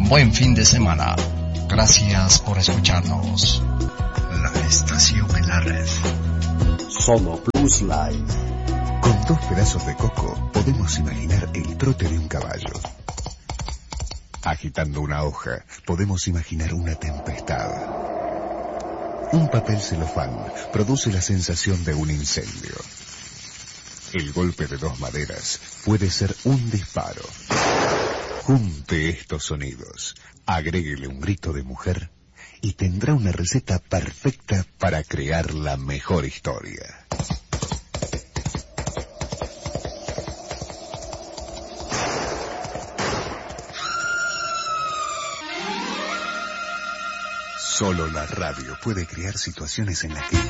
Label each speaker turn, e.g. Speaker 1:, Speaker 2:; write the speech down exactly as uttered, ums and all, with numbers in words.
Speaker 1: buen fin de semana. Gracias por escucharnos. La estación en la red.
Speaker 2: Sono Plus Live.
Speaker 3: Con dos pedazos de coco podemos imaginar el trote de un caballo. Agitando una hoja podemos imaginar una tempestad. Un papel celofán produce la sensación de un incendio. El golpe de dos maderas puede ser un disparo. Junte estos sonidos, agréguele un grito de mujer y tendrá una receta perfecta para crear la mejor historia. Solo la radio puede crear situaciones en las que